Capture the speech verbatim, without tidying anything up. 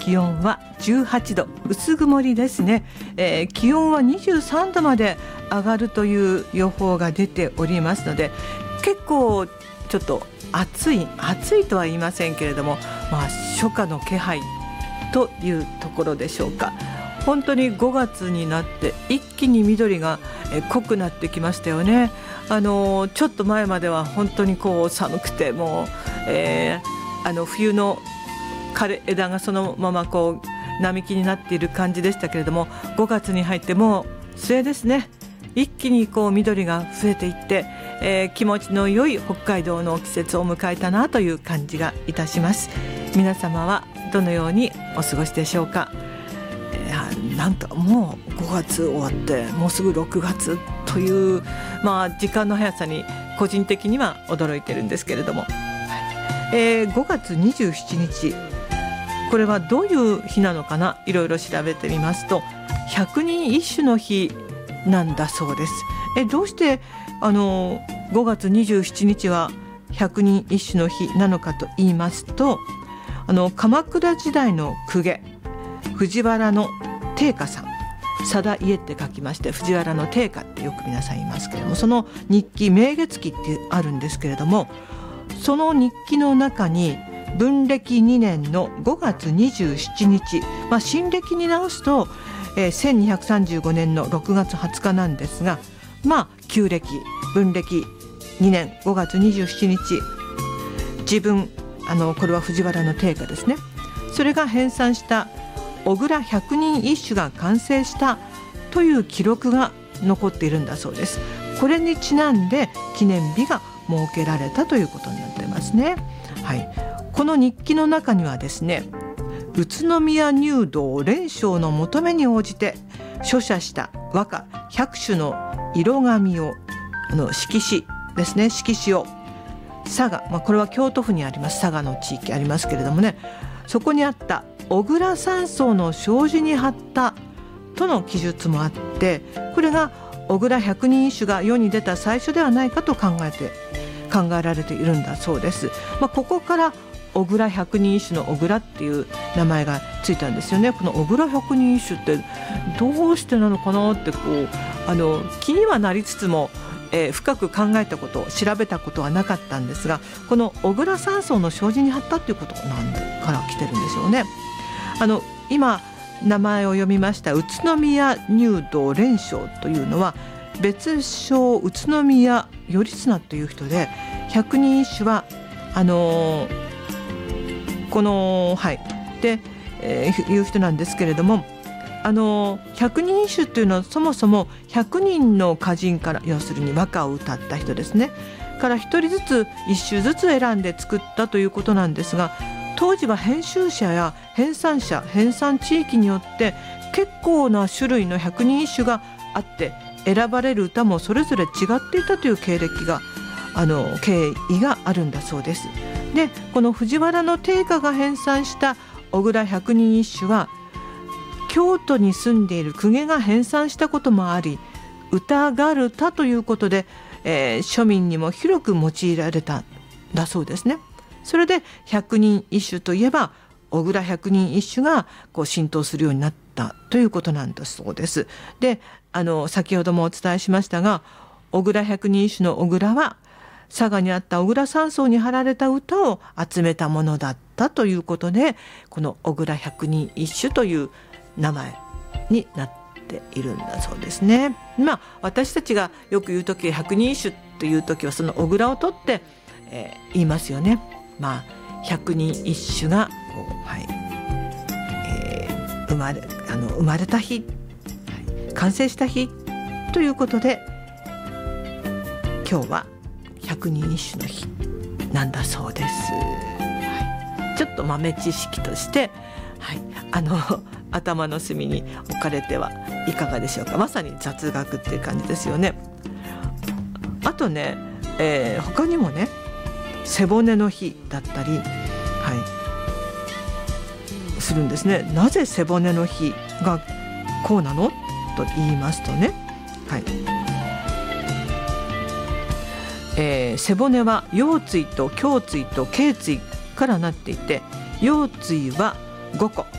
気温はじゅうはちど、薄曇りですね、えー、気温はにじゅうさんどまで上がるという予報が出ておりますので、結構ちょっと暑い暑いとは言いませんけれども、まあ、初夏の気配というところでしょうか。本当にごがつになって一気に緑が濃くなってきましたよね。あのちょっと前までは本当にこう寒くて、もう、えー、あの冬の枯れ枝がそのままこう並木になっている感じでしたけれども、ごがつに入ってもう末ですね、一気にこう緑が増えていって、えー、気持ちの良い北海道の季節を迎えたなという感じがいたします。皆様はどのようにお過ごしでしょうか。えー、なんともうごがつ終わってもうすぐろくがつという、まあ、時間の速さに個人的には驚いてるんですけれども、えー、ごがつにじゅうしちにち、これはどういう日なのかな、いろいろ調べてみますと百人一首の日なんだそうです。えどうしてあのごがつにじゅうしちにちは百人一首の日なのかと言いますと、あの鎌倉時代の公家藤原の定家さん、定家って書きまして藤原の定家ってよく皆さん言いますけれども、その日記明月記ってあるんですけれども、その日記の中に文暦にねんのごがつにじゅうしちにち、まあ、新暦に直すと、えー、せんにひゃくさんじゅうごねんのろくがつはつかなんですが、まあ旧暦文暦にねんごがつにじゅうしちにち、自分あのこれは藤原の定家ですね、それが編纂した小倉百人一首が完成したという記録が残っているんだそうです。これにちなんで記念日が設けられたということになっていますね。はい、この日記の中にはですね、宇都宮入道蓮生の求めに応じて書写した和歌百首の色紙をあの色紙ですね、色紙を佐賀、まあ、これは京都府にあります佐賀の地域ありますけれどもね、そこにあった小倉山荘の障子に貼ったとの記述もあって、これが小倉百人一首が世に出た最初ではないかと考えて考えられているんだそうです。まあ、ここから小倉百人一首の小倉っていう名前がついたんですよね。この小倉百人一首ってどうしてなのかなってこうあの気にはなりつつも、えー、深く考えたこと調べたことはなかったんですが、この小倉山荘の障子に貼ったっていうことなんから来てるんですよね。あの今名前を読みました宇都宮入道蓮生というのは別称宇都宮頼綱という人で、百人一首はあのー、このはいで、えー、いう人なんですけれども、あのー、百人一首というのはそもそもひゃくにんの歌人から、要するに和歌を歌った人ですねからひとりずつ一首ずつ選んで作ったということなんですが、当時は編集者や編纂者編纂地域によって結構な種類の百人一首があって、選ばれる歌もそれぞれ違っていたという経歴があの経緯があるんだそうです。でこの藤原の定家が編纂した小倉百人一首は京都に住んでいる公家が編纂したこともあり、歌がるたということで、えー、庶民にも広く用いられたんだそうですね。それで百人一首といえば小倉百人一首がこう浸透するようになったということなんだそうです。であの先ほどもお伝えしましたが、小倉百人一首の小倉は佐賀にあった小倉山荘に貼られた歌を集めたものだったということで、この小倉百人一首という名前になっているんだそうですね。まあ私たちがよく言うとき、百人一首というときはその小倉を取って、えー、言いますよね。まあ百人一首がこう、はいえー、生まれあの生まれた日、はい、完成した日ということで、今日は百人一首の日なんだそうです。はい、ちょっと豆知識として、はい、あの頭の隅に置かれてはいかがでしょうか。まさに雑学っていう感じですよね。あとね、えー、他にもね、背骨の日だったり、はい、するんですね。なぜ背骨の日がこうなのと言いますとね、はいえー、背骨は腰椎と胸椎と頸椎からなっていて、腰椎はごこ、